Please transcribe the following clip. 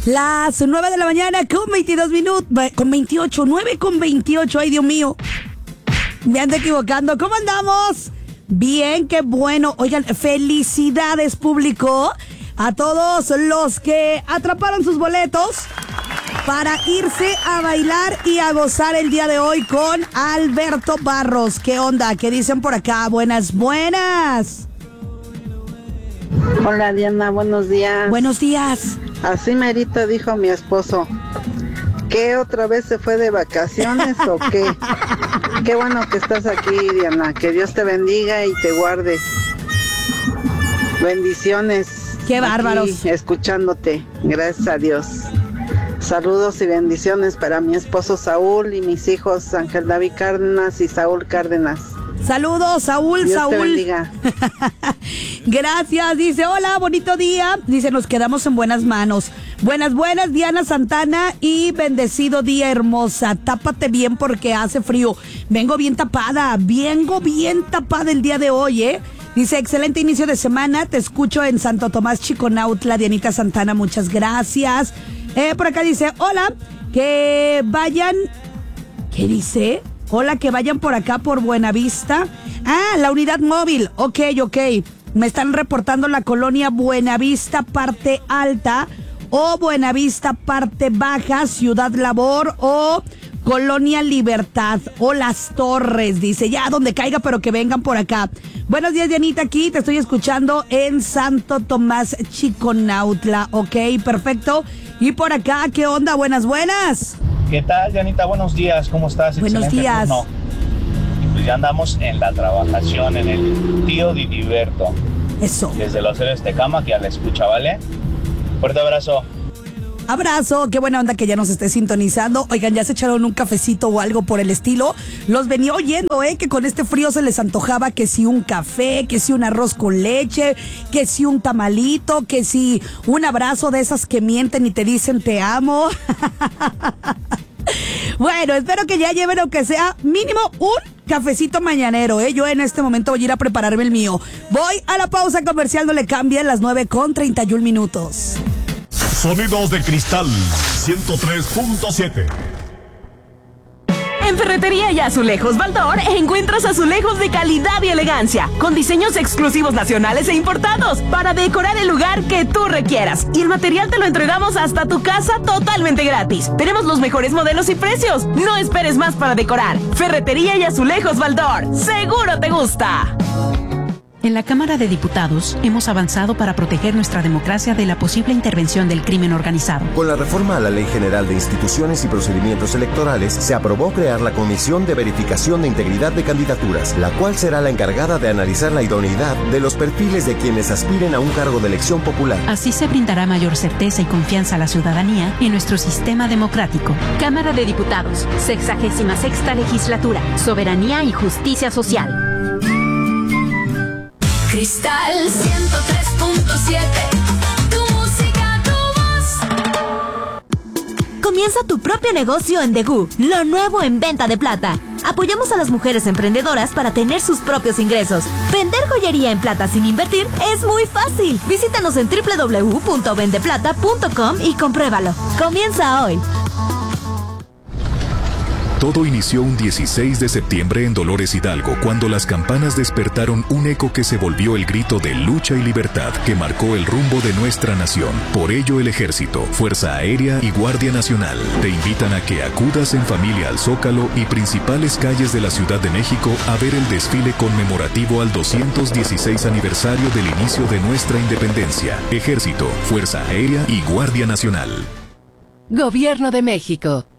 Las 9 de la mañana con 22 minutos, con 28, 9 con 28, ay Dios mío. Me ando equivocando. ¿Cómo andamos? Bien, qué bueno. Oigan, felicidades público a todos los que atraparon sus boletos para irse a bailar y a gozar el día de hoy con Alberto Barros. ¿Qué onda? ¿Qué dicen por acá? Buenas, buenas. Hola Diana, buenos días. Buenos días. Así merito dijo mi esposo. ¿Qué otra vez se fue de vacaciones o qué? Qué bueno que estás aquí, Diana. Que Dios te bendiga y te guarde. Bendiciones. Qué bárbaros. Aquí, escuchándote. Gracias a Dios. Saludos y bendiciones para mi esposo Saúl y mis hijos Ángel David Cárdenas y Saúl Cárdenas. Saludos, Saúl, Dios Saúl. te bendiga. Gracias, dice, hola, bonito día. Dice, nos quedamos en buenas manos. Buenas, buenas, Diana Santana y bendecido día, hermosa. Tápate bien porque hace frío. Vengo bien tapada el día de hoy, ¿eh? Dice, excelente inicio de semana. Te escucho en Santo Tomás, Chiconautla, Dianita Santana, muchas gracias. Por acá dice, hola, que vayan... ¿Qué dice? Hola, que vayan por acá por Buenavista. Ah, la unidad móvil. Ok. Me están reportando la colonia Buenavista, parte alta, o Buenavista, parte baja, Ciudad Labor, o Colonia Libertad, o Las Torres. Dice, ya donde caiga, pero que vengan por acá. Buenos días, Dianita, aquí te estoy escuchando en Santo Tomás, Chiconautla. Ok, perfecto. Y por acá, ¿qué onda? Buenas, buenas. ¿Qué tal, Janita? Buenos días, ¿cómo estás? Buenos Excelente días. turno. Pues ya andamos en la trabajación, en el tío Diliberto. Eso. Desde los Héroes de Cama, que ya la escucha, ¿vale? Fuerte abrazo. Abrazo, qué buena onda que ya nos esté sintonizando. Oigan, ya se echaron un cafecito o algo por el estilo. Los venía oyendo, que con este frío se les antojaba que si un café, que si un arroz con leche, que si un tamalito, que si un abrazo de esas que mienten y te dicen te amo. Bueno, espero que ya lleven aunque sea mínimo un cafecito mañanero, Yo en este momento voy a ir a prepararme el mío. Voy a la pausa comercial, no le cambien, las 9 con 31 minutos. Sonidos de Cristal 103.7. En Ferretería y Azulejos Baldor encuentras azulejos de calidad y elegancia, con diseños exclusivos nacionales e importados, para decorar el lugar que tú requieras. Y el material te lo entregamos hasta tu casa totalmente gratis. Tenemos los mejores modelos y precios. No esperes más para decorar. Ferretería y Azulejos Baldor. ¡Seguro te gusta! En la Cámara de Diputados hemos avanzado para proteger nuestra democracia de la posible intervención del crimen organizado. Con la reforma a la Ley General de Instituciones y Procedimientos Electorales, se aprobó crear la Comisión de Verificación de Integridad de Candidaturas, la cual será la encargada de analizar la idoneidad de los perfiles de quienes aspiren a un cargo de elección popular. Así se brindará mayor certeza y confianza a la ciudadanía en nuestro sistema democrático. Cámara de Diputados, 66ª Legislatura, Soberanía y Justicia Social. Cristal 103.7. Tu música, tu voz. Comienza tu propio negocio en Degú, lo nuevo en venta de plata. Apoyamos a las mujeres emprendedoras para tener sus propios ingresos. Vender joyería en plata sin invertir es muy fácil. Visítanos en www.vendeplata.com y compruébalo. Comienza hoy. Todo inició un 16 de septiembre en Dolores Hidalgo, cuando las campanas despertaron un eco que se volvió el grito de lucha y libertad que marcó el rumbo de nuestra nación. Por ello, el Ejército, Fuerza Aérea y Guardia Nacional te invitan a que acudas en familia al Zócalo y principales calles de la Ciudad de México a ver el desfile conmemorativo al 216 aniversario del inicio de nuestra independencia. Ejército, Fuerza Aérea y Guardia Nacional. Gobierno de México.